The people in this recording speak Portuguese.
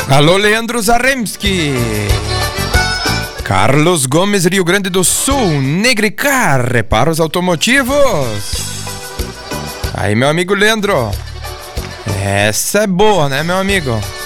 Alô, Leandro Zaremski. Carlos Gomes, Rio Grande do Sul. Negricar, reparos automotivos. Aí, meu amigo Leandro. Essa é boa, né, meu amigo?